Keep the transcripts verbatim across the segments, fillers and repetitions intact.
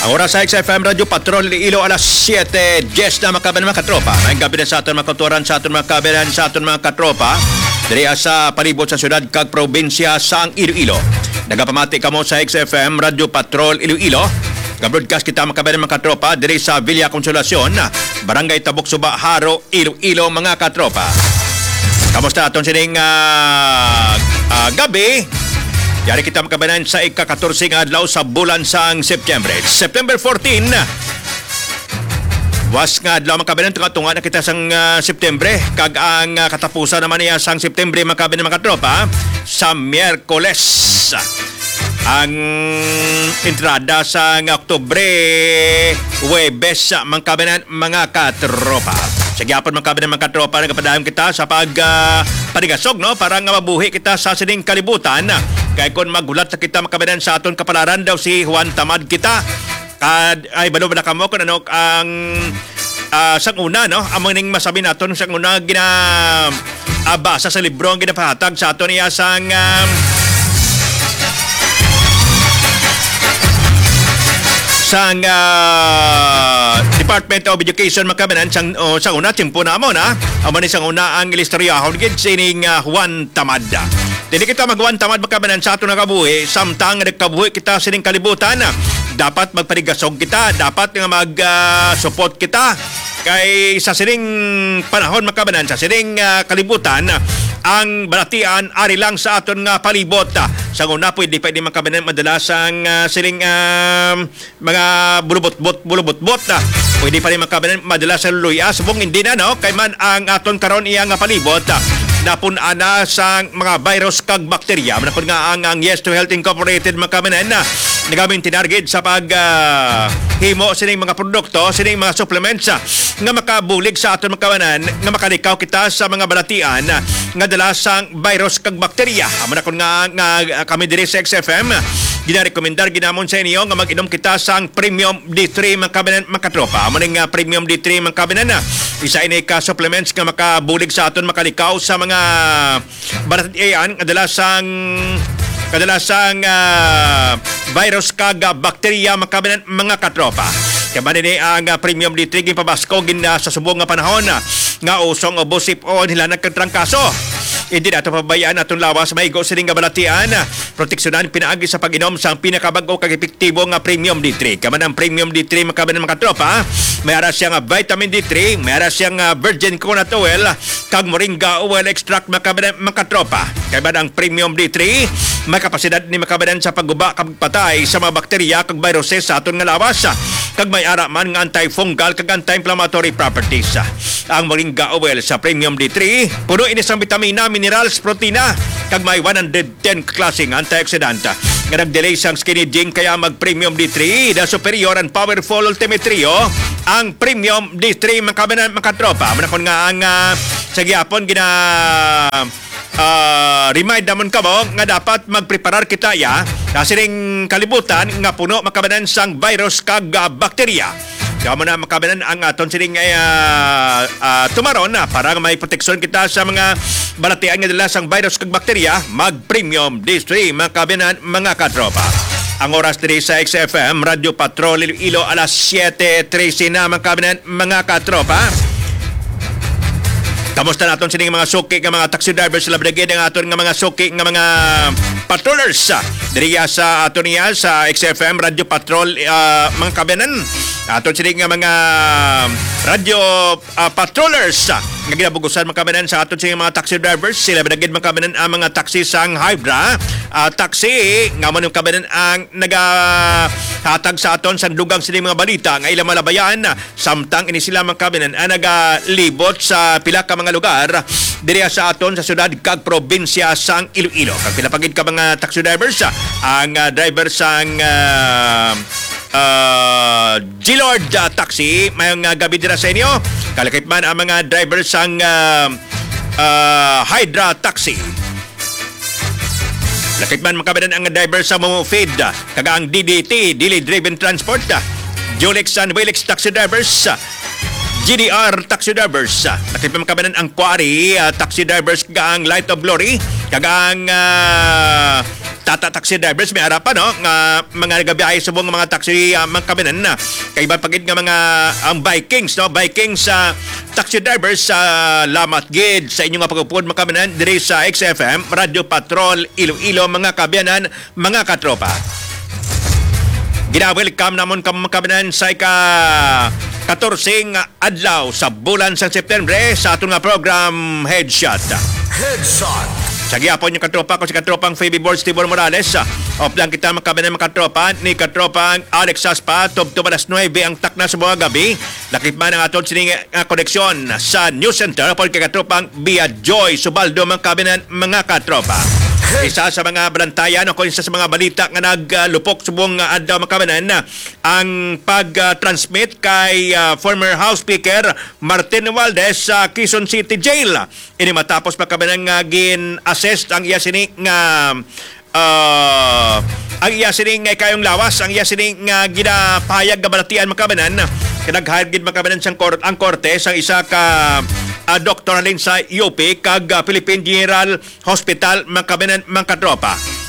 Ang oras sa X F M Radio Patrol Iloilo alas siyete diyes na makabanan mga katropa. May gabi na sa aton mga kulturan, sa aton mga kabanan, sa aton mga katropa. Diri sa palibot sa syudad kag probinsya sa Iloilo. Nagapamati kamo sa X F M Radio Patrol Iloilo. Ga-broadcast kita makabanan mga katropa diri sa Villa Consolacion, Barangay Tabok Suba, Haro, Iloilo mga katropa. Kamusta aton sining uh, uh, gabi? Yari kita makabanan sa ika-katorse nga adlaw sa bulan sang September. September fourteen. Was nga adlaw makabanan tunga-tunga na kita sang uh, September. Kag ang uh, katapusan naman niya sang September makabanan mga katropa sa Miyerkules. Ang entrada sa Oktubre, Huwebes mga kabanan mga katropa. Sa gyapon mga kabanan mga katropa, nagapadayon kita sa pag uh, panigasog, no? Para nga mabuhi kita sa sining kalibutan. Kaya kung magulat sa kita makabanan sa aton kapalaran daw si Juan Tamad kita. Kad, ay balo ba na kamo kung ano ang uh, sang una, no? Amang ning masabi naton sang una gina uh, basa sa libro ang ginapahatag sa aton niya sang um, sang uh, Department of Education makabanan sang oh, sang una timpo na mo na amo ni sang una ang ilistoriyahon gid sining uh, Juan Tamad. Dili kita mag-Juan Tamad makabanan sa aton nakabuhi samtang nagkabuhi kita sining kalibutan. Dapat magparigasog kita, dapat nga mag-support uh, kita kay sa sining panahon makabanan sa sining uh, kalibutan. Ang balatian ari lang sa aton nga palibot. Sa una pwede pwede makabanan madalas ang uh, siling uh, mga bulubot-bot bulubot-bot. Pwede pa rin makabanan madalas sa luya. Subong hindi na, no? Kay man ang aton karon iya nga palibot napun-ana sa mga virus kag bakterya. Manapun nga ang, ang Yes to Health Incorporated makabanan na nagaming tinarget sa pag uh, himo sining mga produkto, sining mga supplements uh, nga makabulig sa aton makabanan nga makalikaw kita sa mga balatian uh, nga dala sang virus kag bakterya. Amo na kun nga, nga kami diri sa X F M gina-rekomendar ginamon sa inyo nga mag-inom kita sang Premium D three makabanan makatropa. Amo ning uh, Premium D three makabanan na uh, isa ini ka supplements nga makabulig sa aton makalikaw sa mga balatian nga dala sang kadalasang uh, virus kag bakterya makabanan mga katropa. Kaya man ini ang uh, Premium D three gipabasko gin uh, sa subong nga panahon uh, nga usong ubosip o hilanag kag trangkaso. Hindi nato pabayaan atong lawas maigo sining nga balatian. Proteksyonan pinaagi sa pag-inom sa pinakabago kag epektibo nga Premium D three. Kaya man ang Premium D three makabanan mga katropa, may ara siyang uh, vitamin D three, may ara siyang uh, virgin coconut oil kag moringa oil extract makabanan mga katropa. Kaya man ang Premium D three may kapasidad ni makabanan sa pagguba kag patay sa mga bakterya kag viruses sa aton nga lawas. Kag may ara man nga antifungal kag anti-inflammatory properties. Ang moringa oil sa Premium D three puno ini sa vitamina, minerals, protina kag may one hundred ten klaseng antioxidant nga nagdelay sang skin aging. Kaya mag Premium D three, the superior and powerful ultimate trio, ang Premium D three makabanan makatropa. Manakon nga ang uh, sa gyapon gina Uh, remind naman ka mo nga dapat magpreparar kita ya na sining kalibutan nga puno makabanan sang virus kag uh, bakterya. Kaya mo na makabanan ang aton sining uh, uh, tumaron na para may proteksyon kita sa mga balatian nga dala sang virus kag bakterya. Mag Premium D three makabanan mga katropa. Ang oras diri sa X F M Radio Patrol Iloilo alas siyete trese na makabanan mga katropa. Kamusta naton sining mga suki nga mga taxi drivers sila brigade ang aton nga mga suki nga mga patrollers diri sa aton niya sa X F M Radio Patrol uh, mga kabanan. Aton sining nga mga radio uh, patrollers nga ginabugusan mga kabanan sa aton sining mga taxi drivers sila brigade mga kabanan ang mga taxi sang Hydra uh, taxi nga man yung kabanan ang nagahatag sa aton sa dugang sining mga balita nga ilang malabayan samtang ini sila mga kabanan ang nagalibot sa pila ka mga lugar diri sa aton sa syudad kag probinsya sang Iloilo. Kag pinapagid ka mga taxi drivers ang uh, driver sang uh, uh, G-Lord uh, Taxi mayong uh, gabi dira sa inyo. Kalakit man ang mga driver sang uh, uh, Hydra Taxi. Lakit man makabanan ang driver sa Momofeed kag ang D D T, Daily Driven Transport, Julex and Willix Taxi Drivers, G D R Taxi Drivers. Nakipamakabanan ang Quarry uh, Taxi Drivers kagang Light of Glory kagang uh, Tata Taxi Drivers may harapan no nga mga nagabiyahe sa buong mga taxi uh, mangkabanan na kay iba pagid nga mga ang Vikings no Vikings sa uh, taxi drivers sa uh, lamat gid sa inyong pagupod makabanan diri sa X F M Radio Patrol Iloilo mga kabayanan mga katropa. Gina-welcome namon ka makabanan sa ika katorseng adlaw sa bulan sa Septembre sa aton nga program Headshot. Headshot. Sa gihapon yung katropa ko si katropang Phoebe Boards Tibor Morales. Oplang kita makabanan mga katropa ni katropang Alex Aspa tubto alas nuwebe ang takna sa buong gabi. Lakip man ang aton sining uh, koneksyon sa News Center upon kay katropang Bia Joy Subaldo mga kabanan mga katropa. Isa sa mga balantayan o isa sa mga balita nga naglupok uh, sa buong uh, adlaw mga kabanan uh, ang pag-transmit uh, kay uh, former House Speaker Martin Romualdez sa uh, Quezon City Jail. Ini matapos mga kabanan nga gin-assess ang iya sini nga uh, ang iya sini nga kayong lawas ang iya sini nga ginapayag nga balatian mga kabanan kanaghayag gid mga kabanan sang kor- ang korte sang isa ka uh, doktor alin sa U P kag uh, Philippine General Hospital mga kabanan mga katropa.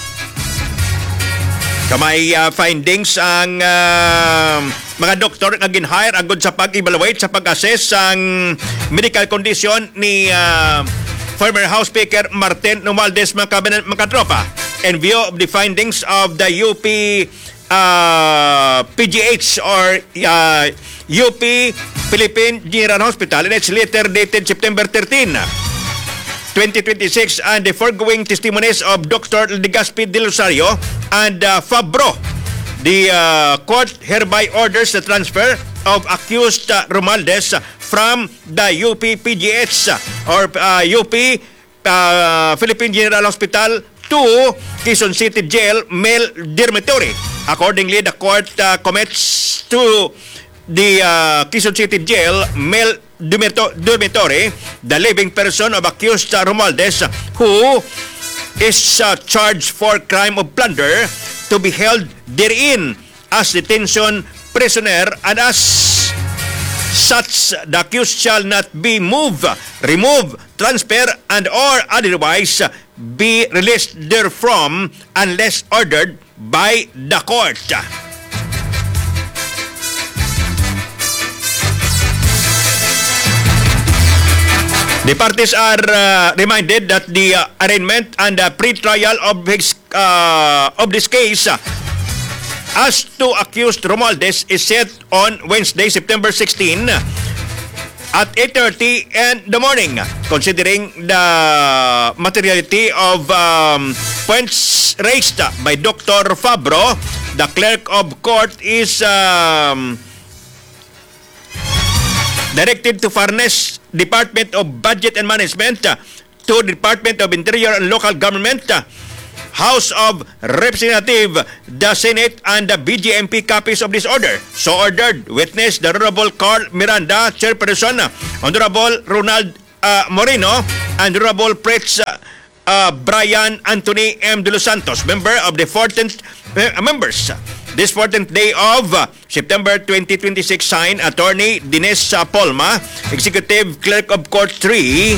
Kamay uh, findings ang uh, mga doktor nga gin-hire agud sa pag-evaluate sa pag-assess ang medical condition ni uh, former House Speaker Martin Romualdez mga kabanan mga katropa. In view of the findings of the U P uh, P G H or uh, U P Philippine General Hospital in its letter dated September thirteenth, twenty twenty-six and the foregoing testimonies of Doctor Legazpi de Rosario and uh, Fabro, the uh, court hereby orders the transfer of accused uh, Romualdez from the U P P G H or uh, U P uh, Philippine General Hospital to Quezon City Jail Male Dormitory. Accordingly, the court uh, commits to the uh, Quezon City Jail Male Dormitory the living person of accused uh, Romualdez who is uh, charged for crime of plunder to be held therein as detention prisoner and as such the accused shall not be moved, removed, transferred and or otherwise be released therefrom unless ordered by the court. The parties are uh, reminded that the uh, arraignment and the pre-trial of his uh, of this case uh, as to accused Romualdez is set on Wednesday, September sixteenth at eight thirty in the morning. Considering the materiality of um, points raised by Doctor Fabro, the clerk of court is um, directed to furnish Department of Budget and Management to Department of Interior and Local Government, House of Representatives, the Senate, and the B G M P copies of this order. So ordered. Witness the Honorable Carl Miranda, Chairperson, Honorable Ronald uh, Moreno, and Honorable Prince uh, uh, Brian Anthony M. De Los Santos, member of the fourteenth uh, members. This fourteenth day of uh, September twenty twenty-six, signed Attorney Dines uh, Polma, Executive Clerk of Court three,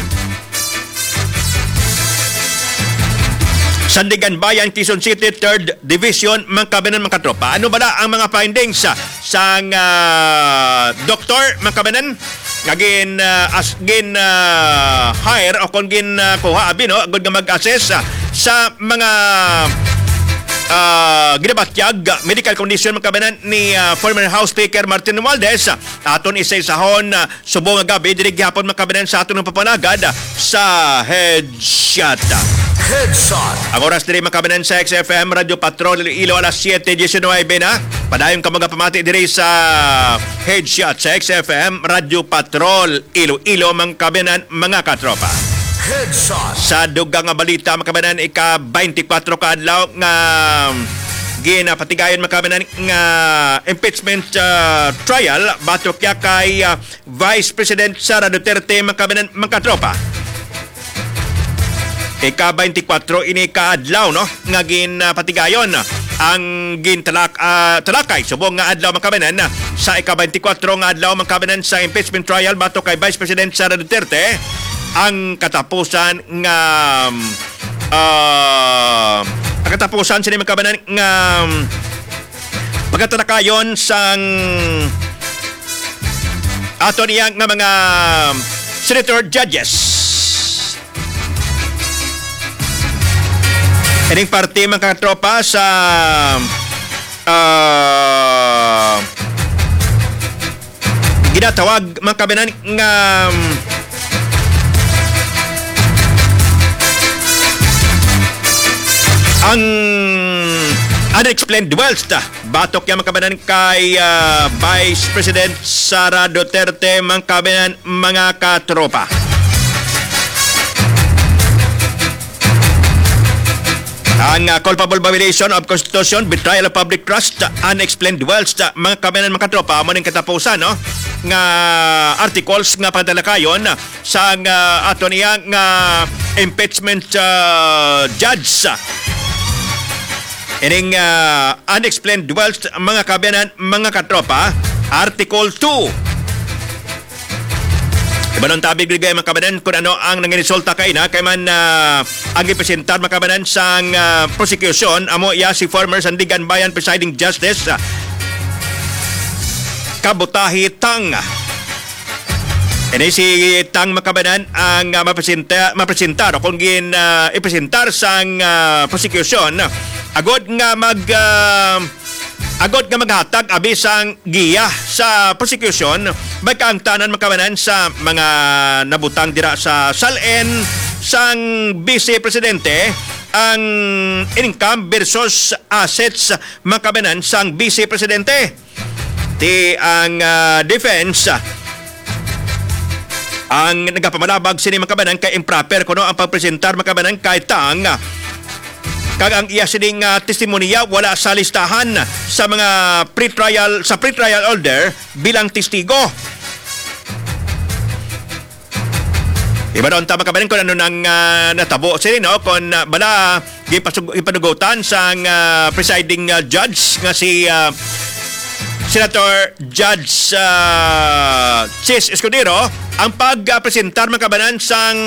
Sandigan Bayan, Quezon City, third Division, mga kabanan, mga katropa. Ano ba na ang mga findings sa sang uh, doktor, mga kabanan? Ngagin uh, as gin uh, hire o kung gin uh, kuha abi no, agad nga mag-assess uh, sa mga Uh, ginabatyag medical condition mga kabanan ni uh, former House Speaker Martin Romualdez. Aton isa-isahon uh, subong nga gabi diri gyapon mga kabanan sa aton papanagad uh, sa Headshot. Headshot. Ang oras diri mga kabanan sa X F M Radio Patrol Iloilo alas siyete diecinuebe na. Padayon ka mga pamati diri sa Headshot sa X F M Radio Patrol Iloilo mga kabanan mga katropa. Headshot. Sa dugang nga balita makabanan ika twenty-four ka adlaw nga ginapatigayon makabanan nga impeachment uh, trial batok ya kay uh, Vice President Sara Duterte makabanan makatropa. Ika twenty-four ini ka adlaw no nga ginapatigayon ang gintalak uh, talakay subong nga adlaw makabanan sa ika-twenty-four nga adlaw makabanan sa impeachment trial batok kay Vice President Sara Duterte ang katapusan nga uh, ang katapusan sini makabanan nga pagkatalakayon sang ato niya nga mga senator judges. Ining parte mga katropa sa uh, ginatawag mga kabanan nga ang unexplained wealth batok yung mga kabanan kay uh, Vice President Sara Duterte mga kabanan mga katropa. Ang uh, culpable violation of Constitution, betrayal of public trust, unexplained wealth, mga kabanan mga katropa, mo ning katapusan, no? Nga articles nga padalakayon sa uh, ato niya nga impeachment uh, judge. Ining uh, unexplained wealth, mga kabanan mga katropa, Article two. Iba nung tabig ligay mga kabanan kung ano ang nangyanisulta kay na kay man uh, ang ipresentar mga kabanan sa uh, prosecution amo iya si former Sandigan Bayan Presiding Justice uh, Kabutahi Tang. Ini si Tang mga kabanan ang uh, mapresenta, mapresentar o kung gin uh, ipresentar sa uh, prosecution agod nga mag uh, agod nga maghatag abisang giya sa prosecution bagka ang tanan makabanan sa mga nabutang dira sa salen sang Vice Presidente ang income versus assets makabanan sang Vice Presidente. Ti ang uh, defense ang nagapamalabag sini makabanan kay improper kuno ang pagpresentar makabanan kay Tang kag ang iya sining uh, testimonya wala sa listahan sa mga pre-trial sa pre-trial order bilang testigo. Iba doon tama kabanin kung ano nang uh, natabo sila, no? Kung uh, bala ipanugutan sa uh, presiding uh, judge nga si uh, Senator Judge uh, Chis Escudero ang pag-presentar mga kabanan sang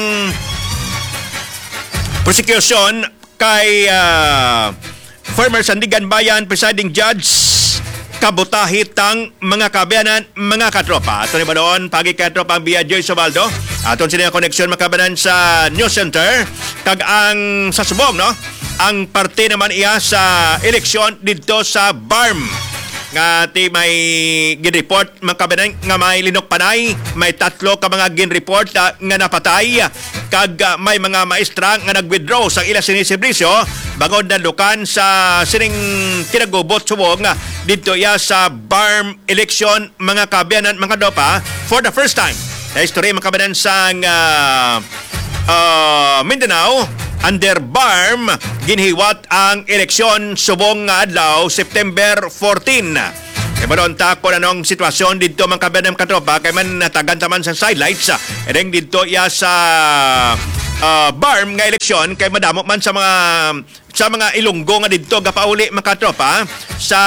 prosecution kay uh, former Sandigan Bayan Presiding Judge Kabutahi Tang mga kabayanan mga katropa. Ato ni ba doon pagi katropa ang Bia Joy Sobaldo aton sila koneksyon mga kabayanan sa News Center kag ang sa subong, no, ang parte naman iya sa eleksyon dito sa B A R M nga ti may gin-report mga kabayanan nga may linok panay, may tatlo ka mga gin-report uh, nga napatay kag uh, may mga maestra nga nag-withdraw sa ila siniservisyo bagod na lukan sa sining kinagubot subong uh, dito ya sa B A R M election mga kabayanan mga dopa for the first time sa history mga kabayanan sa uh, uh, Mindanao. Under B A R M, ginhiwat ang eleksyon subong nga adlaw September fourteen. E maron ta kung anong sitwasyon dito mga kabayan ng katropa kay man natagan taman sa sidelights. E rin dito ya sa uh, B A R M nga eleksyon kay madamo man sa mga sa mga Ilonggo nga dito gapauli mga katropa sa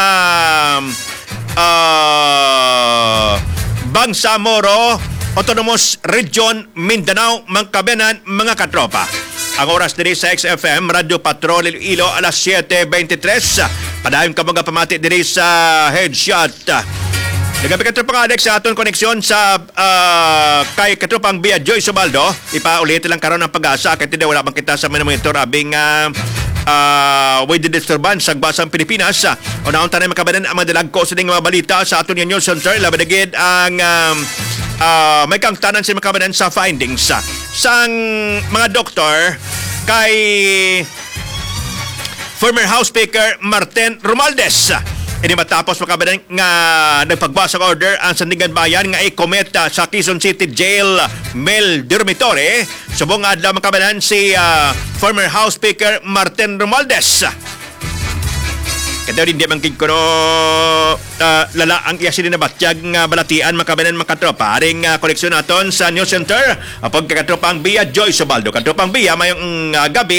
uh, Bangsamoro Autonomous Region Mindanao mga kabayan mga katropa. Ang oras diri sa X F M, Radio Patrol Iloilo, alas seven twenty-three. Padayon ka mga pamati diri sa Headshot. Nagabi katropang Alex sa aton koneksyon sa uh, kay katropang Bia Joy Sobaldo. Ipaulit lang karon ng pag-asa kay hindi wala bang kita sa mga monitor abing uh, uh, with the disturbance sa basang Pilipinas. Unahon tanan makabanan ang madalag ko sa mga balita sa aton yung News Center. Labadagid ang um, uh, may kang tanan sa makabanan sa findings sang mga doktor kay former House Speaker Martin Romualdez. Ini matapos makabanan nga nagpagbasa ng order ang Sandigan Bayan nga i-commit uh, sa Quezon City Jail Male Dormitory. Subong adlaw makabanan si uh, former House Speaker Martin Romualdez. Kada rin di man kid ko no uh, lala ang iya sini na batyag nga balatian makabanan makatropa. Aring uh, koneksyon naton sa News Center. Apag katropa ang Bia Joy Sobaldo. Katropa ang Bia mayong uh, gabi.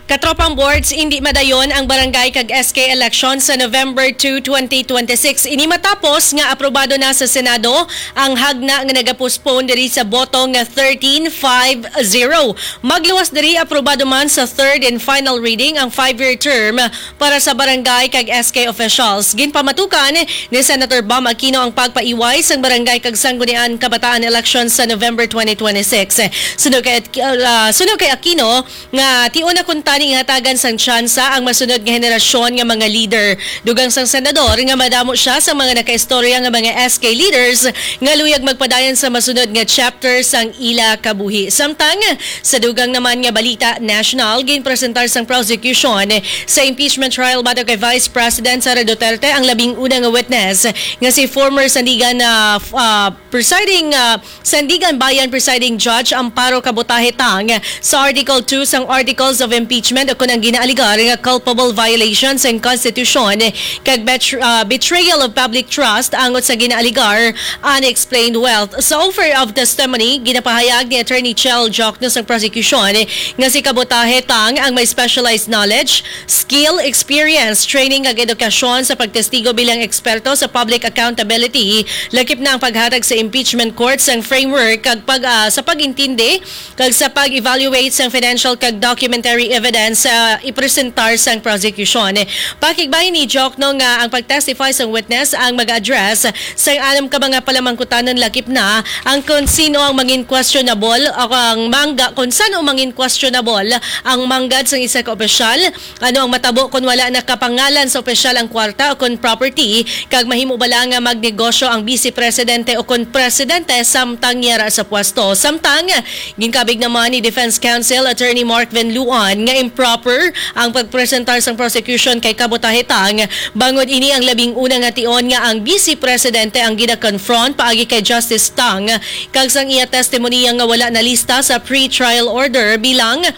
Katropang boards, hindi madayon ang barangay kag S K election sa November second, twenty twenty-six. Ini matapos nga aprobado na sa Senado ang hagna nga nagapospone diri sa boto nga thirteen five zero. Magluwas diri aprobado man sa third and final reading ang five-year term para sa barangay kag S K officials. Ginpamatukan ni Senator Bam Aquino ang pagpaiway sang barangay kag sanggunian kabataan elections sa November twenty twenty-six. Sunod kay, uh, sunod kay Aquino nga tiuna na kunta ni hatagan sang tsansa ang masunod nga henerasyon nga mga leader. Dugang sang senador nga madamo siya sa mga nakaistorya nga mga S K leaders nga luyag magpadayon sa masunod nga chapter sang ila kabuhi. Samtang sa dugang naman nga balita national, ginpresentar sang prosecution sa impeachment trial batok kay Vice President Sara Duterte ang labing una nga witness nga si former Sandigan uh, uh, presiding uh, Sandigan Bayan presiding judge Amparo Cabutahe Tang sa Article two sang Articles of Impeachment o kung ang ginaaligar nga culpable violations ng Constitution kag betr- uh, betrayal of public trust angot sa ginaaligar unexplained wealth. Sa offer of testimony, ginapahayag ni Attorney Chel Jokno sa prosecution nga si Cabutahe Tang ang may specialized knowledge, skill, experience, training ag edukasyon sa pagtestigo bilang eksperto sa public accountability, lakip na ang paghatag sa impeachment court sang framework kag pag, uh, sa pag-intindi kag sa pag-evaluate sang financial kag documentary evidence sa uh, ipresentar sang prosecution. Pakigbayan ni Jokno nga ang pagtestify sang witness ang mag-address sang anam ka mga palamangkutanon lakip na ang kung sino ang mangin questionable o ang mangga kung saan ang mangin questionable ang manggad sang isa ka opisyal, ano ang matabo kung wala nakapangalan sa opisyal ang kwarta o kung property kag mahimo bala nga magnegosyo ang vice presidente o kung presidente samtang yara sa pwesto. Samtang ginkabig naman ni Defense Counsel Attorney Mark Venluan nga improper ang pagpresentar sang prosecution kay Cabutahe Tang bangod ini ang labing una nga tion nga ang vice presidente ang gina-confront paagi kay Justice Tang kag sang iya testimonya nga wala na lista sa pre-trial order bilang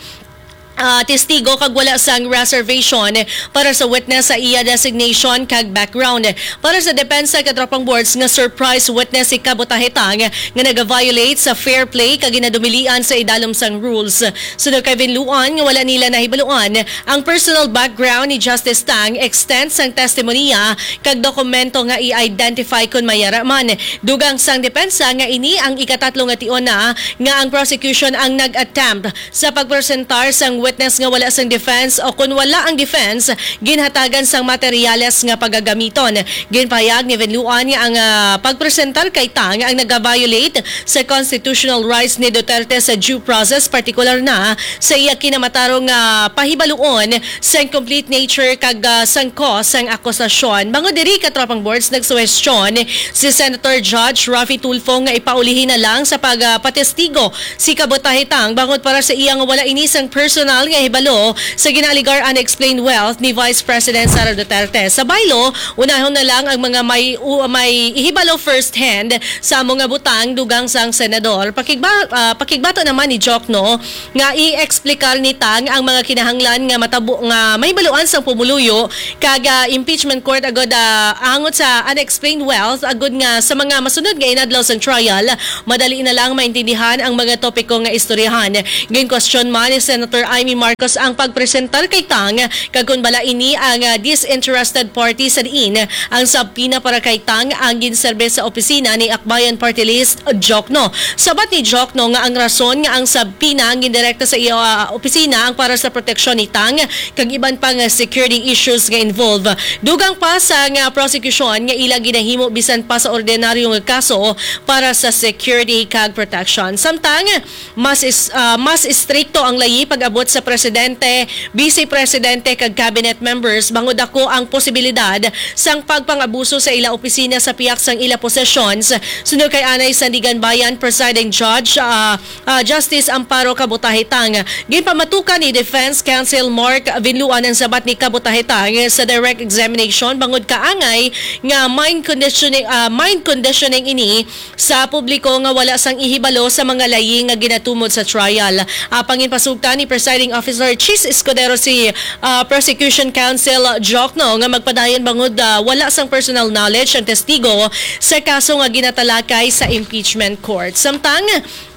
Uh, testigo kag wala sang reservation para sa witness sa iya designation kag background. Para sa depensa katropang boards nga surprise witness si Cabutahe Tang nga nag-violate sa fair play kag ginadumilian sa idalom sang rules. Sunod kay Venluan nga wala nila nahibaluan ang personal background ni Justice Tang extend sang testimonya kag dokumento nga i-identify kun mayara man. Dugang sang depensa nga ini ang ikatatlo nga tion na nga ang prosecution ang nag-attempt sa pagpresentar sang witness nga wala sang defense o kung wala ang defense ginhatagan sang materyales nga pagagamiton. Ginpayag ni Venluan nga ang uh, pagpresentar kay Tang ang nag-violate sa constitutional rights ni Duterte sa due process, particular na sa iya kinamatarong uh, pahibaluon sa complete nature kag uh, sang cause sang akusasyon. Bango diri katropang boards nagsuwestiyon si Senator Judge Raffy Tulfo nga ipaulihin na lang sa pagpatestigo uh, si Cabutahe Tang bangod para sa iya nga wala inisang personal nga hibalo sa ginaaligar unexplained wealth ni Vice President Sara Duterte. Sa baylo, unahon na lang ang mga may uh, may ihibalo first hand sa mga butang dugang sang senador. Pakigba, uh, pakigbato naman ni Jokno nga i-explikar ni Tang ang mga kinahanglan nga matabo nga may baluan sang pumuluyo kag uh, impeachment court agod uh, angot sa unexplained wealth agod nga sa mga masunod nga inadlaw sang trial madali na lang maintindihan ang mga topiko nga istoryahan. Gin question man ni Senator Amy Marcos ang pagpresentar kay Tang kag kun bala ini ang uh, disinterested party sa diin ang subpina para kay Tang ang ginserbe sa opisina ni Akbayan Party List Jokno. Sabat ni Jokno nga ang rason nga ang subpina ang gindirekta sa iya uh, opisina ang para sa proteksyon ni Tang kag iban pang uh, security issues nga involved. Dugang pa sa nga prosecution nga ila ginahimo bisan pa sa ordinaryo nga kaso para sa security kag protection. Samtang mas is, uh, mas istrikto ang layi pag-abot sa presidente, vice presidente kag cabinet members bangod ako ang posibilidad sang pagpangabuso sa ila opisina sa piyak sang ila possessions. Sunod kay Anay Sandigan Bayan presiding judge uh, uh, Justice Amparo Cabutahe Tang. Ginpamatukan ni Defense Counsel Mark Venluan ang sabat ni Cabutahe Tang sa direct examination bangod kaangay nga mind conditioning uh, mind conditioning ini sa publiko nga wala sang ihibalo sa mga layi nga ginatumod sa trial. Uh, pangin pasugtan ni Presiding Officer Chis Escudero si uh, Prosecution Counsel Jokno nga magpadayon bangod uh, wala sang personal knowledge ang testigo sa kaso nga ginatalakay sa impeachment court. Samtang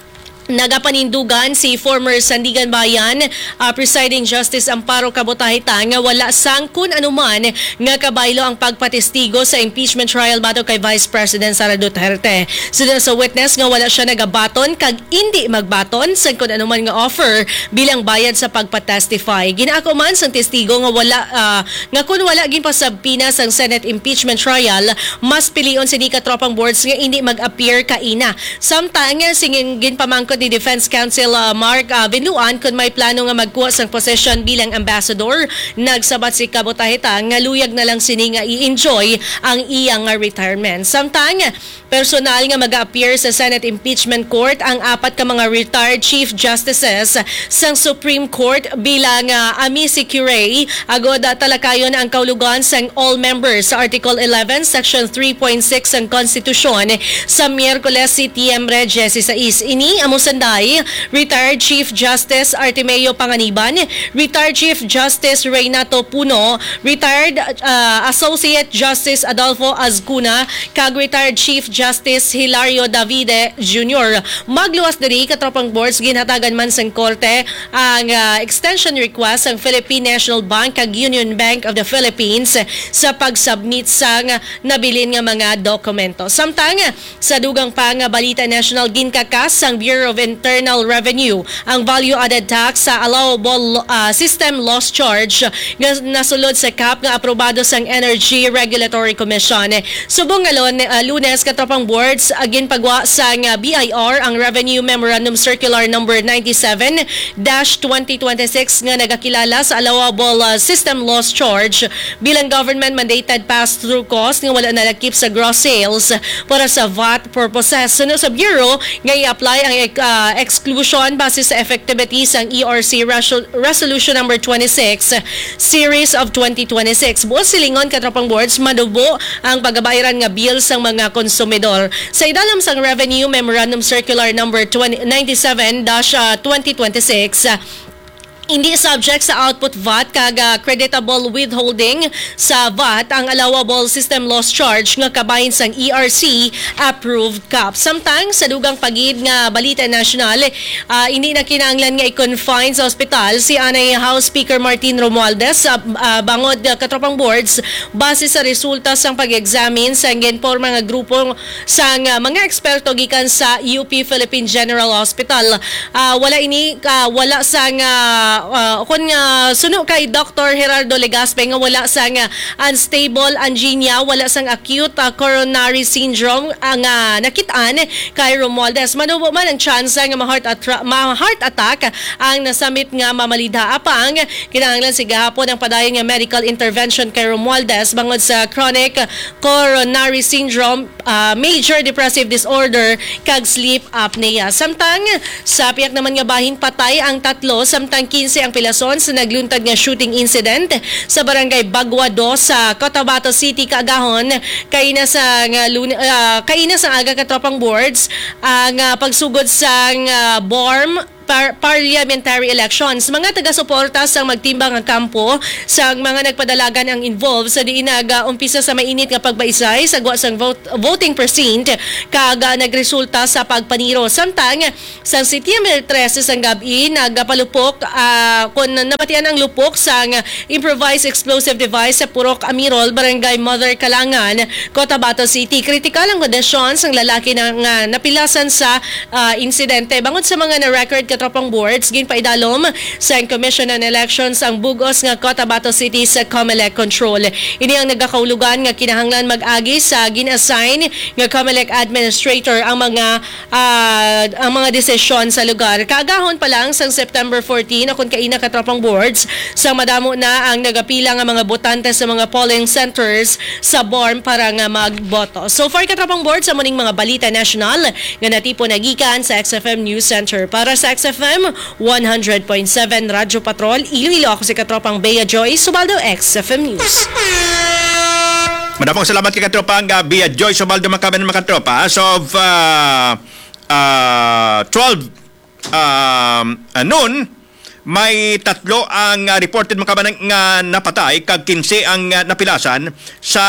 Nagapanindugan si former Sandigan Bayan uh, Presiding Justice Amparo Cabotahita nga wala sang kun anuman nga kabaylo ang pagpatestigo sa impeachment trial batok kay Vice President Sara Duterte. Sila sa witness nga wala siya nagabaton kag hindi magbaton sa kun anuman nga offer bilang bayad sa pagpatestify. Ginaako man sang testigo nga wala uh, nga kun wala gin pasabpina sang Senate impeachment trial, mas pilion sini ka tropang boards nga hindi mag-appear kaina. Samtang singin gin pamangkot ni Defense Counsel uh, Mark uh, Vinuan kung may plano nga magkuha sang posisyon bilang ambassador. Nagsabat si Cabotahita nga luyag na lang sini nga i-enjoy ang iyang uh, retirement. Samtang personal nga mag-appear sa Senate Impeachment Court ang apat ka mga retired Chief Justices sang Supreme Court bilang uh, amici curiae agod uh, talakayon ang kaulugan sang all members sa Article eleven Section three point six ang Konstitusyon sa Miyerkules si T M Reyes sa is ini amo Sanday, retired Chief Justice Artemio Panganiban, retired Chief Justice Reynato Puno, retired uh, Associate Justice Adolfo Azcuna, kag retired Chief Justice Hilario Davide Junior Magluwas diri katropang boards ginhatagan man sang korte ang uh, extension request ang Philippine National Bank kag Union Bank of the Philippines sa pag-submit sang nabilin nga mga dokumento. Samtang sa dugang pa nga balita national ginkakas sang Bureau of Internal Revenue ang value-added tax sa allowable uh, system loss charge nga nasulod sa C A P nga aprobado sang Energy Regulatory Commission. Subong ngalon uh, Lunes katropang boards agin pagwa sang uh, B I R ang Revenue Memorandum Circular number ninety-seven dash twenty twenty-six nga nagakilala sa allowable uh, system loss charge bilang government mandated pass-through cost nga wala nalakip sa gross sales para sa V A T purposes. Sunod sa Bureau nga i-apply ang uh, exclusion base sa effectivity sang E R C Resol- Resolution number twenty-six series of twenty twenty-six. Buos silingon katropang boards madubo ang pagabayaran nga bill sang mga konsumidor. Sa idalam sang Revenue Memorandum Circular number ninety-seven dash twenty twenty-six, hindi subject sa output V A T kag uh, creditable withholding sa V A T ang allowable system loss charge nga kabahin sang E R C approved C A P. Samtang sa dugang pagid nga balita national, uh, hindi na kinahanglan nga i-confine sa ospital si anay House Speaker Martin Romualdez uh, uh, bangod uh, katropang boards base sa resulta sang pag-examine sa ginporma nga grupo sang uh, mga eksperto gikan sa U P Philippine General Hospital. Uh, wala ini uh, wala sang uh, Uh, kung uh, suno kay Doctor Gerardo Legaspe nga wala sang uh, unstable angina, wala sang acute uh, coronary syndrome ang uh, nakitaan kay Romualdez. Manubo man ang chance nga ma-heart, attra- ma-heart attack ang nasamit nga mamalidha apang kinahanglan si gahapon ang padayon nga medical intervention kay Romualdez bangod sa chronic coronary syndrome, uh, major depressive disorder kag sleep apnea. Samtang sa piyak naman nga bahin patay ang tatlo samtang kinse ang pilason sa nagluntad nga shooting incident sa barangay Bagwado sa Cotabato City kaagahon kay na sa uh, kay na sa aga katropang boards ang uh, pagsugod sa uh, B O R M Par- parliamentary elections. Mga taga-suporta sa magtimbang ang kampo sa mga nagpadalagan ang involved sa diin nag-umpisa sa mainit nga pagbaisay sa gwa sang vote, voting precinct kaga nagresulta sa pagpaniro. Samtang sa September thirteen sang gabi nagpalupok uh, kung napatian ang lupok sa improvised explosive device sa Purok Amirol, Barangay Mother Kalangan, Cotabato City. Kritikal ang kondisyon sang lalaki na nga napilasan sa uh, insidente. Bangod sa mga na-record katropang boards, ginpaidalom sa Commission on Elections ang bugos nga Cotabato City sa COMELEC control. Ini ang nagakaulugan nga kinahanglan mag-agi sa gin-assign nga COMELEC administrator ang mga uh, ang mga desisyon sa lugar. Kaagahon pa lang sa September fourteen akon kaina katropang boards sa madamo na ang nagapila nga mga botante sa mga polling centers sa B O R M para nga magboto. So far katropang boards sa muning mga balita national nga natipo nagikan sa X F M News Center. Para sa X F M one hundred point seven Radyo Patrol, Iloilo, ako si katropang Bea Joy Subaldo, X F M News. Madamong salamat kay katropang uh, Bea Joy Subaldo makaban mga katropa. As of uh, uh, twelve um, uh, noon, may tatlo ang uh, reported makaban nga napatay kag kinse ang uh, napilasan sa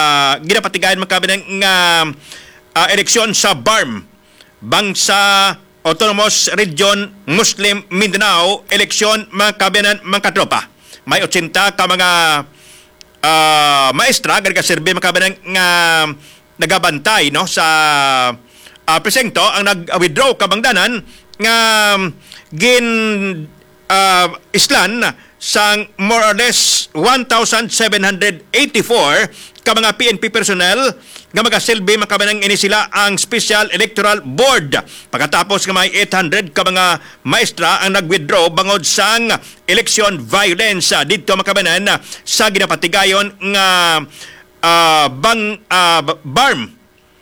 ginapatigayan makaban nga uh, eleksyon sa B A R M bangsa Autonomous Region Muslim Mindanao eleksyon mga kabinan mga katropa. May eighty ka mga uh, maestra gani ka serbi mga kabinan nga nagabantay no sa uh, presento ang nag-withdraw kabangdanan nga gin uh, islan sang more or less one thousand seven hundred eighty-four ka mga P N P personnel nga magasilbi makabanang ini sila ang Special Electoral Board. Pagkatapos nga may eight hundred ka mga maestra ang nag-withdraw bangod sang election violence dito makabanan sa ginapatigayon nga uh, bang uh, barm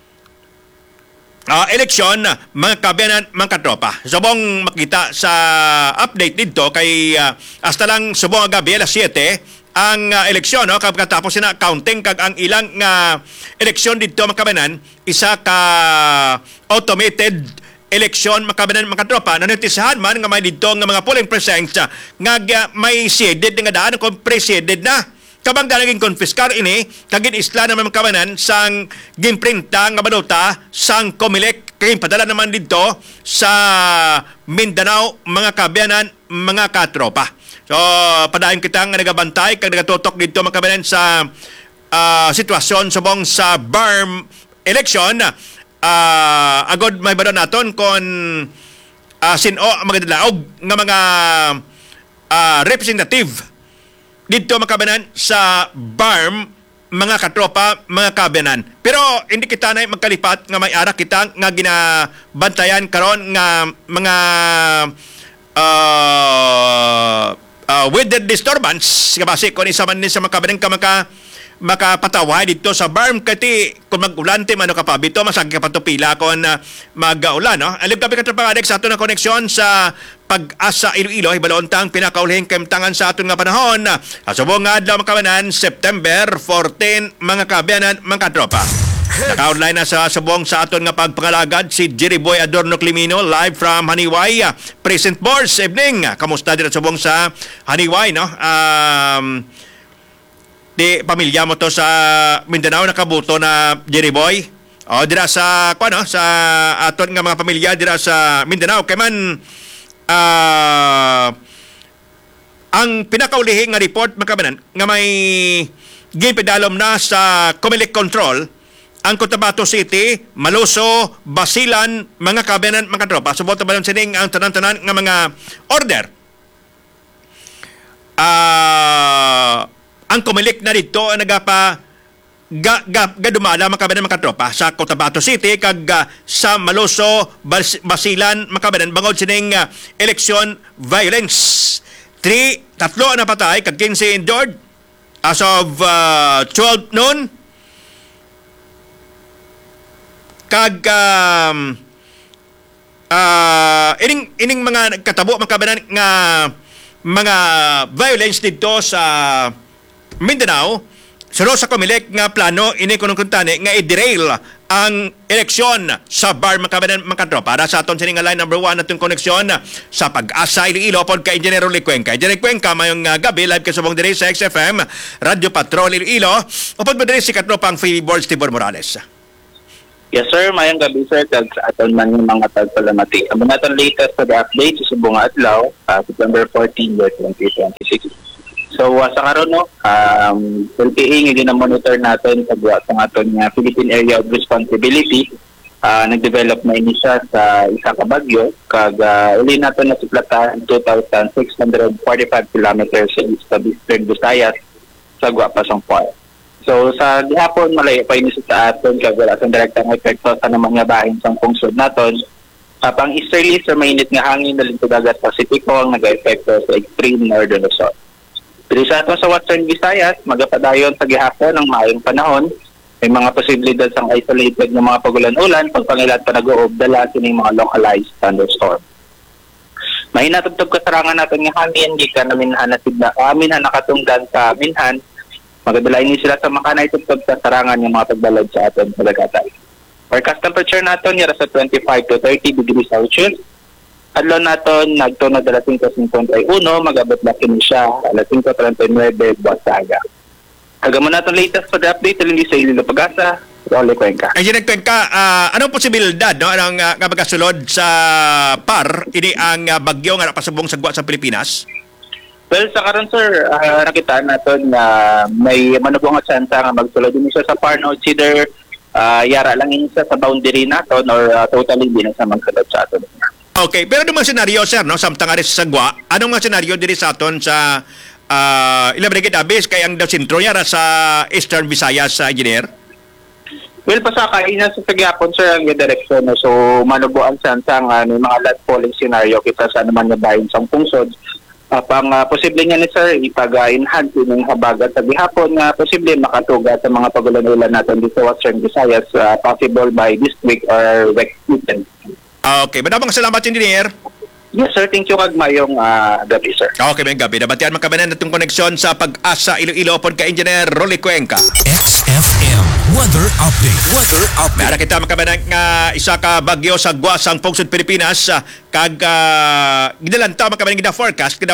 Uh, eleksyon, mga kabiyanan, mga katropa. Subong makita sa update dito kay uh, hasta lang subong gabi alas siete ang uh, eleksyon, no? Kapagkatapos na counting kag ang ilang uh, eleksyon dito mga kabiyanan, isa ka automated eleksyon mga kabiyanan, mga katropa. Nanitisahan man nga may dito nga mga polling precincts uh, nga uh, may seeded nga daan kung pre-seeded na. Kabang dalaging konfiskar ini, kagin isla naman makabanan sang gimprinta nga balota sang Comelec, kagin padala naman dito sa Mindanao, mga kabiyanan, mga katropa. So, padayon kita nga nagabantay, kag nagatutok dito makabanan sa uh, sitwasyon subong sa barm election. Uh, agod may bado naton kon uh, sino ang mga dalaog nga mga uh, representative dito makabanan sa barm mga katropa, mga kabanan. Pero hindi kita na magkalipat nga may ara kita nga ginabantayan karon nga mga uh, uh, weather disturbance nga base kung isa man din sa makabanan ka maka makapatawa dito sa barm kati kung mag-ulante man ka pa bito masagi ka patupila kung uh, mag-ulan no. Alib tabi ka pangadek sa ato na koneksyon sa Pag-asa Iloilo ibalontang pinakaulihing kemtangan sa aton nga panahon sa subong nga adlaw makabanan September fourteen mga kabiyanan mga katropa. Naka-online na sa subong sa aton nga pagpangalagad si Jerry Boy Adorno Climino live from Haniway. Present board evening. Kamusta din subong sa Haniway no? Um, di pamilya mo to sa Mindanao nakabuto na Jerry Boy. O dira sa kuno sa aton nga mga pamilya dira sa Mindanao kay man Uh, ang pinakaulihing nga report makabanan nga may ginpedalom na sa Comelec Control ang Cotabato City, Maluso, Basilan, mga kabanan, mga tropa. Subot ba sining ang tanan-tanan nga mga order. Uh, ang Comelec na dito ang nagapa ga, ga, ga dumala makabanan mga tropa sa Cotabato City kag uh, sa Maluso, Bas, Basilan makabanan bangod sining uh, election violence. Three, tatlo na patay kag fifteen injured as of uh, twelve noon. Kag um, uh, ining ining mga katabo makabanan nga mga violence dito sa Mindanao. Suro sa Comelec nga plano ini kunong kuntani nga i-derail ang eleksyon sa bar makabanan makadro para sa aton sining line number one atong koneksyon sa Pag-asa Iloilo pod kay Engineer Rolly Cuenca. Engineer Cuenca mayong uh, gabi live ka subong diri sa X F M Radio Patrol Iloilo upod mo diri si katropang Philly Board Tibor Morales. Yes sir, mayong gabi sir kag sa aton man yung mga tagpalamati. Ang aton latest sa update sa subong adlaw uh, September fourteenth, twenty twenty-six. So uh, sa karon no, um, L P A nga gina-monitor natin sa ang aton nga Philippine Area of Responsibility. Uh, nag-develop na ini siya sa isa ka bagyo kag uh, uli natin na suplatan two thousand six hundred forty-five kilometers sa Eastern Visayas sa Guapasong Point. So sa gihapon malayo pa ini sa aton kag wala sa direktang epekto sa mga bahin sa pungsod naton. Uh, pang easterly sa mainit nga hangin dalin sa dagat Pasipiko ang nag-epekto sa extreme northern Luzon. Pero sa ato sa Western Visayas, magapadayon sa gihapon ng maayong panahon. May mga posibilidad sang isolated ng mga pagulan-ulan, pagpangilat pa nag-uob, dala sining mga localized thunderstorm. Mahinatugtog kasarangan natin ng hangin, gikan na minhan na signa, amin na nakatungdan sa minhan, magadalain niyo sila sa makanay tugtog kasarangan ng mga pagbalad sa aton sa dagatay. Forecast temperature natin, yara sa twenty-five to thirty degrees Celsius. Adlaw naton nagtunod alas five fifty-one, mag-abot na kini siya alas five thirty-nine buwas sa aga. Kagamo naton latest for the update hindi sa Iloilo Pag-asa, Rolly Cuenca. Engineer Cuenca, uh, anong posibilidad no anong uh, kapagasulod sa P A R ini ang uh, bagyo nga napasubong sa guwa sa Pilipinas? Well, sa karon sir, uh, nakita natin na may manubong at sansa nga magsulod din siya sa P A R, no? It's either uh, yara lang yun siya sa boundary natin or uh, totally din sa magsulod sa atin. Okay, pero ano mga senaryo, sir, no? Samtang aris sa Gwa, anong mga senaryo diri sa aton sa uh, ilabrigid abis kay ang daw sentro niya sa Eastern Visayas, sa engineer? Well, pasakay na sa tagyapon sir ang direksyon. No? So, manubo ang sansa nga may mga landfalling scenario kita sa naman nga bahin sa pungsod. Uh, pang uh, posible nga ni sir, ipag-enhance yung habagat sa gihapon nga posible makatuga sa mga pagulan-ulan natin dito sa Western Visayas, uh, possible by this week or next weekend. Okay, madamang salamat, engineer. Yes sir, thank you kagmayong uh, gabi sir. Okay, may gabi. Nabatian makabanan natong koneksyon sa Pag-asa Iloilo upon ka Engineer Rolly Cuenca. X F M Weather Update. Weather Update. Meron kita makabanan nga isa ka bagyo sa Gwa sang Pungsod Pilipinas uh, kag uh, ginalanta makabanan gida forecast kada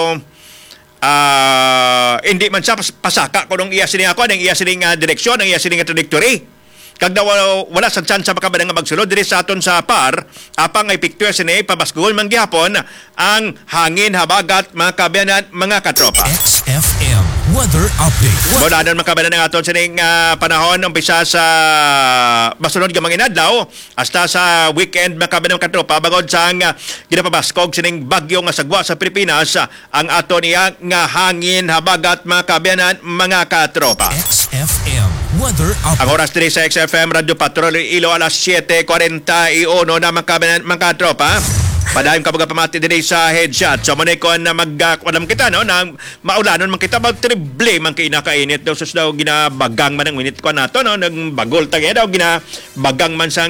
uh, hindi man sa pas- pasaka kunong iya sini ako ang iya sini nga direksyon ang iya sini nga trajectory. Kag daw wala sa chance makabanan nga magsulod diri sa aton sa P A R apang ay picture sini pabasgol man gihapon ang hangin habagat mga kabanan mga katropa. X F M Weather Update. Wala na makabanan ng aton sining uh, panahon umpisa sa masunod nga mga inadlaw hasta sa weekend makabanan mga katropa bagod sa uh, ginapabaskog sining bagyo nga sagwa sa Pilipinas uh, ang aton niya nga hangin habagat mga kabanan mga katropa. X F M Weather Update. Ang oras diri sa X F M Radio Patrol Ilo alas siete forty-one na mga mga tropa. Padayong kabaga pamati diri sa headshot. So manay ko na magkwadam kita no na maulanon man kita mag triple man kay nakainit daw sus daw ginabagang man ang minute ko nato no nagbagol tagay daw ginabagang man sang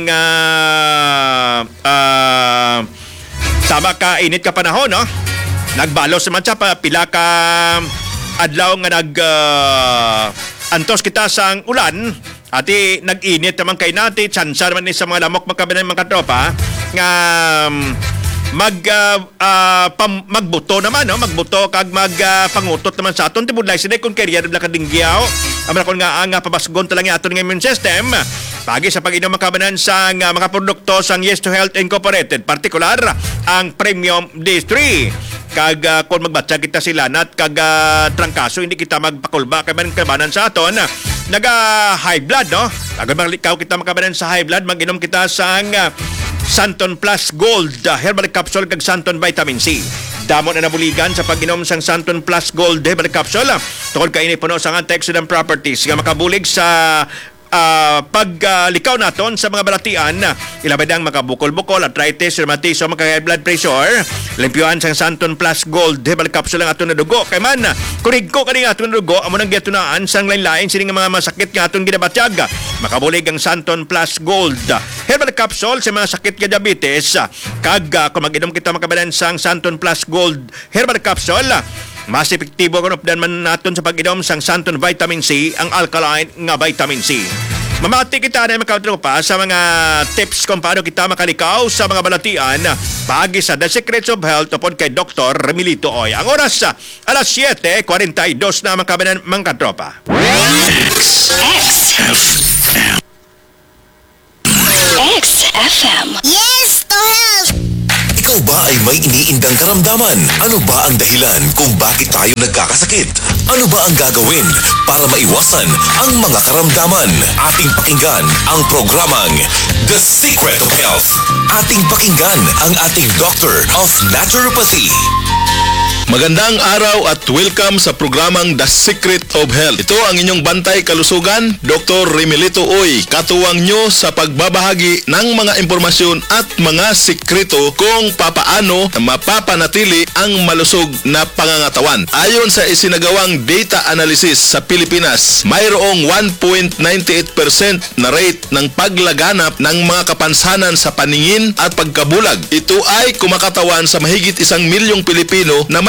uh, uh, tama ka init ka panahon no. Nagbalos man sa pila ka adlaw nga nag uh, antos kita sang ulan ati nag-init naman kay nati tsansa naman ni sa mga lamok magkabinan mga tropa nga um, mag uh, uh, pam, magbuto naman no magbuto kag mag uh, pangutot naman sa aton tibud lay sini kun career la kadinggiaw amra kon nga ang uh, pabasgon talang aton nga immune system pagi sa pag-inom makabanan sa uh, mga produkto sang Yes to Health Incorporated partikular ang Premium D three kag uh, kung magbatsa kita sila nat kag uh, trangkaso hindi kita magpakulba kay man kabanan sa aton naga high blood no agad malikaw kita makabanan sa high blood mag-inom kita sang uh, Santon Plus Gold uh, herbal capsule kag Santon Vitamin C. Damo na nabuligan sa pag-inom sang Santon Plus Gold herbal capsule uh, tungod kay ini puno sang antioxidant properties nga makabulig sa Uh, paglikaw uh, naton sa mga balatian uh, ilabay ang makabukol-bukol, arthritis, rheumatism, maka-high blood pressure limpyuhan sang Santon Plus Gold herbal capsule ang aton na dugo kay man uh, kurig ko kani aton na dugo amo nang giatunaan sang lain-lain sining mga masakit nga aton ginabatyag makabulig ang Santon Plus Gold uh, herbal capsule sa mga sakit nga diabetes uh, kag uh, kung mag-inom kita makabalan sang Santon Plus Gold herbal capsule uh, mas epektibo kung updan man natin sa pag-inom sang Santon Vitamin C, ang alkaline nga vitamin C. Mamati kita na makatropa sa mga tips kung paano kita makalikaw sa mga balatian pagi sa The Secrets of Health upon kay Doctor Remilito Oy. Ang oras sa alas siete forty-two na makabanan mga tropa. X F M. Yes to health! Ikaw ba ay may iniindang karamdaman? Ano ba ang dahilan kung bakit tayo nagkakasakit? Ano ba ang gagawin para maiwasan ang mga karamdaman? Ating pakinggan ang programang The Secret of Health. Ating pakinggan ang ating Doctor of Naturopathy. Magandang araw at welcome sa programang The Secret of Health. Ito ang inyong bantay kalusugan, Doctor Remilito Oy. Katuwang nyo sa pagbabahagi ng mga impormasyon at mga sikreto kung papaano mapapanatili ang malusog na pangangatawan. Ayon sa isinagawang data analysis sa Pilipinas, mayroong one point nine eight percent na rate ng paglaganap ng mga kapansanan sa paningin at pagkabulag. Ito ay kumakatawan sa mahigit isang milyong Pilipino na may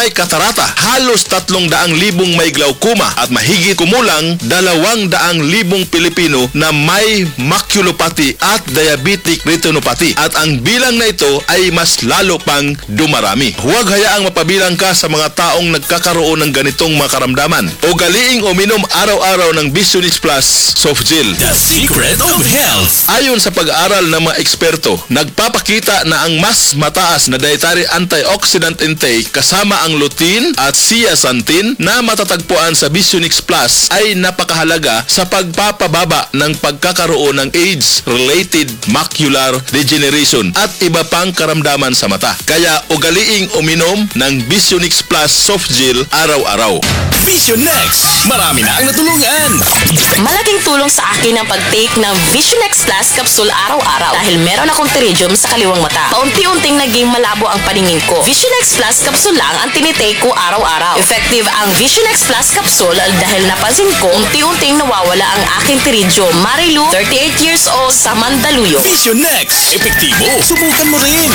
may katarata, halos tatlong daang libong may glaucoma at mahigit kumulang dalawang daang libong Pilipino na may maculopathy at diabetic retinopathy at ang bilang na ito ay mas lalo pang dumarami. Huwag hayaang mapabilang ka sa mga taong nagkakaroon ng ganitong mga karamdaman. Ugaliing uminom araw-araw ng Visionix Plus Soft Gel. The Secret of Health. Ayon sa pag-aaral ng mga eksperto, nagpapakita na ang mas mataas na dietary antioxidant intake kasama ang lutein at zeaxanthin na matatagpuan sa Visionix Plus ay napakahalaga sa pagpapababa ng pagkakaroon ng age-related macular degeneration at iba pang karamdaman sa mata. Kaya ugaliing uminom ng Visionix Plus Soft Gel araw-araw. Visionex. Marami na ang natulungan. Malaking tulong sa akin ang pag-take ng Visionex Plus Capsule araw-araw dahil meron akong pterygium sa kaliwang mata. Paunti-unting naging malabo ang paningin ko. Visionex Plus Capsule lang ang tinitake ko araw-araw. Effective ang Visionex Plus Capsule dahil napansin ko unti-unting nawawala ang aking pterygium. Marilu, thirty-eight years old, sa Mandaluyong. Visionex. Epektibo. Subukan mo rin.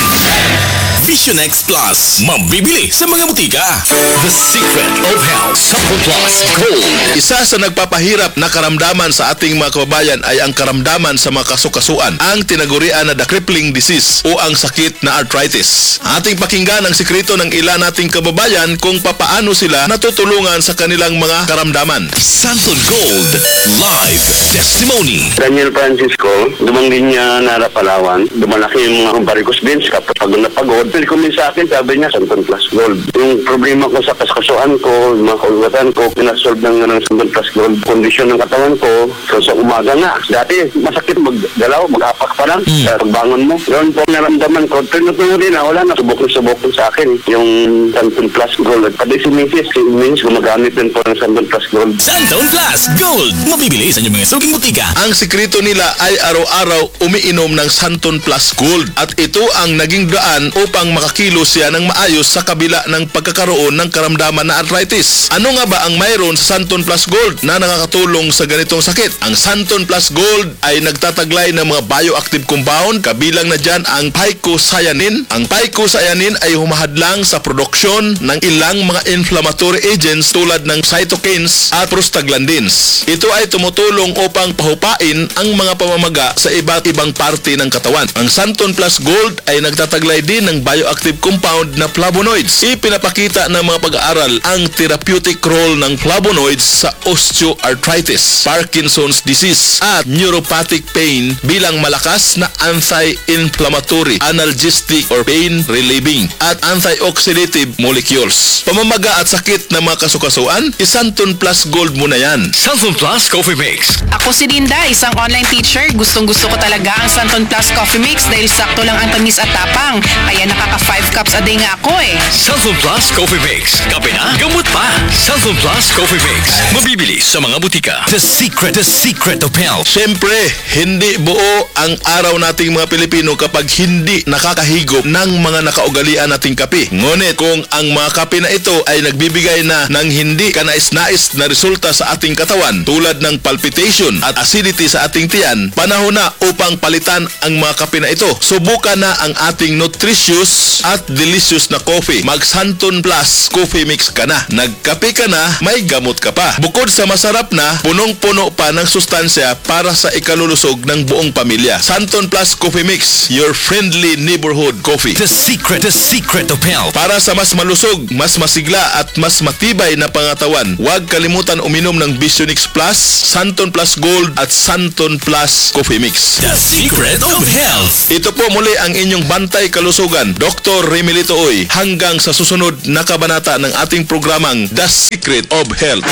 Visionex Plus. Mabibili sa mga butika. The Secret of Health. Support Plus Gold. Isa sa nagpapahirap na karamdaman sa ating mga kababayan ay ang karamdaman sa mga kasukasuan, ang tinagurian na the crippling disease o ang sakit na arthritis. Ating pakinggan ang sikreto ng ilan nating kababayan kung papaano sila natutulungan sa kanilang mga karamdaman. Santon Gold. Live Testimony. Daniel Francisco, dumangin niya na Palawan. Dumalaki yung mga varicose veins. Kapag napagod, nilikumin sa akin, sabi niya, Santon Plus Gold. Yung problema ko sa kaskasuan ko, yung mga kaugatan ko, pinasolve ng, ng Santon Plus Gold. Kondisyon ng katawan ko, so sa umaga nga. Dati, masakit maggalaw, mag-apak pa lang. Mm. Sa pagbangon mo. Yun po naramdaman ko. Tinutuloy rin na, wala na. Subok-subok sa akin. Yung Santon Plus Gold. At pati si Missus si Miss, gumagamit din po ng Santon Plus Gold. Santon Plus Gold. Mabibili sa inyong mga suging butika. Ang sikreto nila ay araw-araw umiinom ng Santon Plus Gold at ito ang naging daan upang makakilos siya ng maayos sa kabila ng pagkakaroon ng karamdaman na arthritis. Ano nga ba ang mayroon sa Santon Plus Gold na nakakatulong sa ganitong sakit? Ang Santon Plus Gold ay nagtataglay ng mga bioactive compound, kabilang na dyan ang phycocyanin. Ang phycocyanin ay humahadlang sa produksyon ng ilang mga inflammatory agents tulad ng cytokines at prostaglandins. Ito ay tumutulong upang pahupain ang mga pamamaga sa iba't ibang parte ng katawan. Ang Santon Plus Gold ay nagtataglay din ng bioactive compound na flavonoids. Ipinapakita ng mga pag-aaral ang therapeutic role ng flavonoids sa osteoarthritis, Parkinson's disease at neuropathic pain bilang malakas na anti-inflammatory, analgesic or pain relieving at antioxidative molecules. Pamamaga at sakit ng mga kasukasuan, i-Santon Plus Gold mo na yan. Santon Plus Coffee Mix. Ako si Linda, isang online teacher. Gustong-gusto ko talaga ang Santon Plus Coffee Mix dahil sakto lang ang tamis at tapang. Kaya nakaka five cups a day nga ako eh. Santon Plus Coffee Mix. Kape na, gamot pa. Santon Plus Coffee Mix. Mabibili sa mga butika. The Secret, The Secret of Health. Siyempre, hindi buo ang araw nating mga Pilipino kapag hindi nakakahigop ng mga nakaugalian nating kape. Ngunit kung ang mga kape na ito ay nagbibigay na ng hindi kanais-nais na resulta sa ating katawan tulad ng palpitation at acidity sa ating tiyan, panahon na upang palitan ang mga kape na ito. Subukan na ang ating nutritious at delicious na coffee. Mag Santon Plus Coffee Mix ka na. Nagkape ka na, may gamot ka pa. Bukod sa masarap na, punong-puno pa ng sustansya para sa ikalulusog ng buong pamilya. Santon Plus Coffee Mix, your friendly neighborhood coffee. The Secret, The Secret of Health. Para sa mas malusog, mas masigla at mas matibay na pangatawan, huwag kalimutan uminom ng Visionix Plus, Santon Plus Gold at Santon Plus Coffee Mix. The Secret of Health. Ito po muli ang inyong bantay kalusugan, Doctor Remilito Oy, hanggang sa susunod na kabanata ng ating programang The Secret of Health.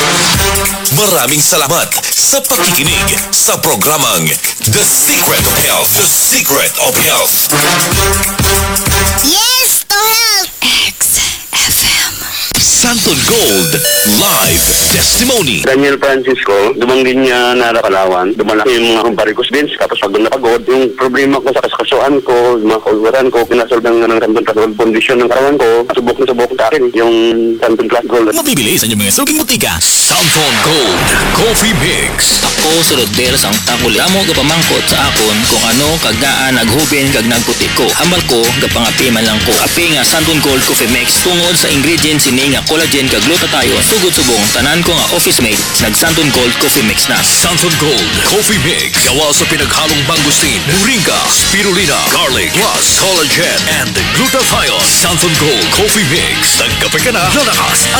Maraming salamat sa pakikinig sa programang The Secret of Health. The Secret of Health. Yes to health. X F M. Sa Santon Gold Live Testimony. Daniel Francisco, dumanggin niya na Palawan, dumalaki yung mga varicose veins, tapos pag napagod, yung problema ko sa kaskasuan ko, yung mga kauluran ko, pinasolve ng, ng Santon Plus Gold condition ng katawan ko, subok na subok sa akin, yung Santon Plus Gold. Mabibili sa inyong mga suging butika. Santon Gold Coffee Mix. Ako sulod der sa takol amo gapamangkot sa akon kung ano kagdaan naghubin kag nagputi ko. Ambal ko gapangapi man lang ko. Api nga Santon Gold Coffee Mix tungod sa ingredients ini nga collagen kag glutathione sugod subong tanan ko nga office mate nag Santon Gold Coffee Mix na. Santon Gold Coffee Mix. Gawa sa pinaghalong mangustin, moringa, spirulina, garlic, plus collagen and glutathione. Santon Gold Coffee Mix. Nagkape ka na, lalakas at